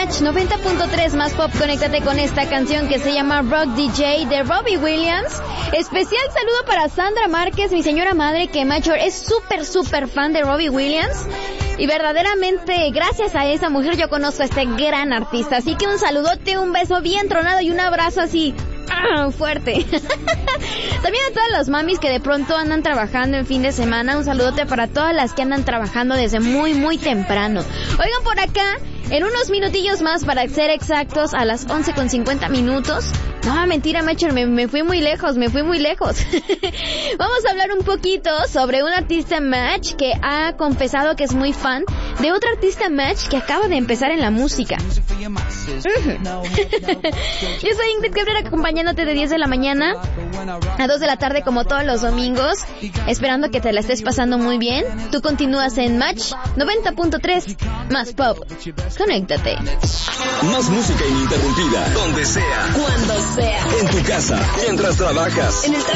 Match 90.3 más pop. Conéctate con esta canción que se llama Rock DJ de Robbie Williams. Especial saludo para Sandra Márquez, mi señora madre, que Major es súper fan de Robbie Williams. Y verdaderamente, gracias a esa mujer yo conozco a este gran artista. Así que un saludote, un beso bien tronado y un abrazo así fuerte. También a todas las mamis que de pronto andan trabajando en fin de semana. Un saludote para todas las que andan trabajando desde muy temprano. Oigan, por acá, en unos minutillos más, para ser exactos, a las 11:50. No, mentira, Macher, me fui muy lejos. Vamos a hablar un poquito sobre un artista Match que ha confesado que es muy fan de otro artista Match que acaba de empezar en la música. Yo soy Ingrid Cabrera, acompañándote de 10 de la mañana a 2 de la tarde como todos los domingos, esperando que te la estés pasando muy bien. Tú continúas en Match 90.3 más pop. Conéctate. Más música ininterrumpida, donde sea, cuando sea, en tu casa, mientras trabajas, en el